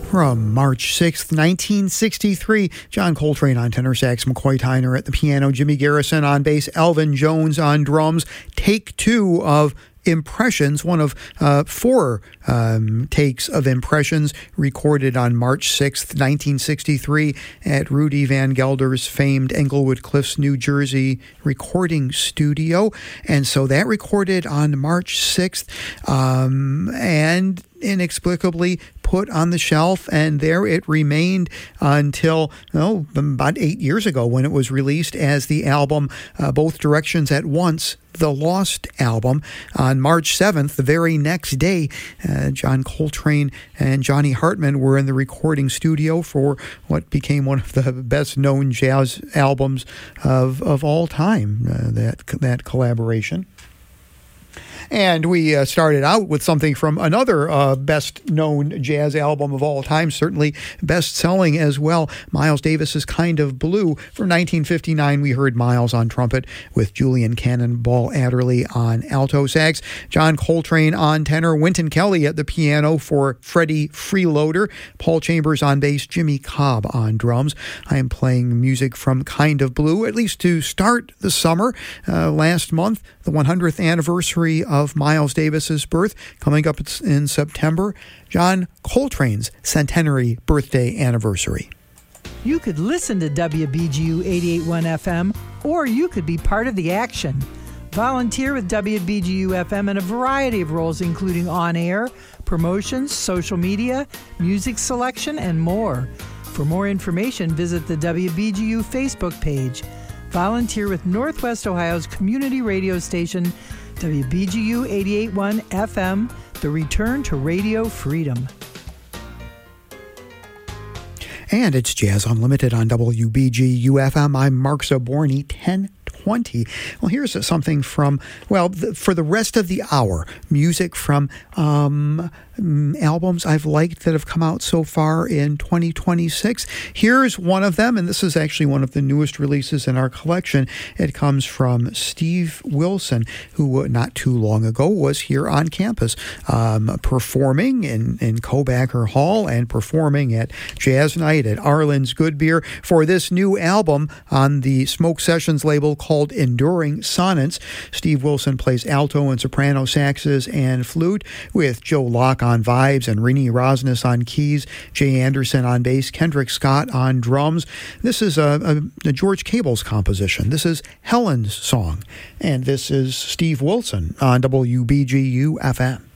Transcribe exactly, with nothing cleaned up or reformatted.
From March sixth, nineteen sixty-three, John Coltrane on tenor sax, McCoy Tyner at the piano, Jimmy Garrison on bass, Elvin Jones on drums. Take two of Impressions, one of uh, four um, takes of Impressions recorded on March sixth, nineteen sixty-three at Rudy Van Gelder's famed Englewood Cliffs, New Jersey recording studio. And so that recorded on March sixth um, and inexplicably put on the shelf, and there it remained until oh, about eight years ago when it was released as the album uh, Both Directions at Once, the Lost Album. On March seventh, the very next day, uh, John Coltrane and Johnny Hartman were in the recording studio for what became one of the best-known jazz albums of, of all time, uh, that, that collaboration. And we uh, started out with something from another uh, best-known jazz album of all time, certainly best-selling as well, Miles Davis's Kind of Blue. From nineteen fifty-nine, we heard Miles on trumpet with Julian Cannonball Adderley on alto sax, John Coltrane on tenor, Wynton Kelly at the piano for Freddie Freeloader, Paul Chambers on bass, Jimmy Cobb on drums. I am playing music from Kind of Blue, at least to start the summer. Uh, last month, the one hundredth anniversary of of Miles Davis's birth, coming up in September, John Coltrane's centenary birthday anniversary. You could listen to W B G U eighty-eight point one F M, or you could be part of the action. Volunteer with W B G U F M in a variety of roles, including on-air, promotions, social media, music selection, and more. For more information, visit the W B G U Facebook page. Volunteer with Northwest Ohio's community radio station, W B G U eighty-eight point one F M, the return to radio freedom. And it's Jazz Unlimited on W B G U F M. I'm Mark Zaborny, ten twenty. Well, here's something from, well, the, for the rest of the hour, music from um, albums I've liked that have come out so far in twenty twenty-six. Here's one of them, and this is actually one of the newest releases in our collection. It comes from Steve Wilson, who not too long ago was here on campus um, performing in, in Kobacker Hall and performing at Jazz Night at Arlen's Good Beer for this new album on the Smoke Sessions label called Enduring Sonnets. Steve Wilson plays alto and soprano saxes and flute, with Joe Locke on vibes and Rini Rosnes on keys, Jay Anderson on bass, Kendrick Scott on drums. This is a, a, a George Cable's composition. This is Helen's Song, and this is Steve Wilson on W B G U F M.